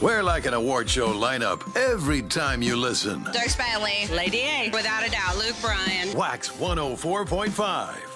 We're like an award show lineup every time you listen. Doug Spradley. Lady A. Without a doubt, Luke Bryan. Wax 104.5.